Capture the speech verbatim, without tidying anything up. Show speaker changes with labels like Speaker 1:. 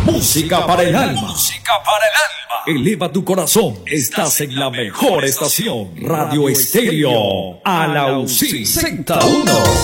Speaker 1: Música para el alma. Música para el alma. Eleva tu corazón. Estás en la mejor estación. Radio Estéreo. Alausí. sesenta y uno.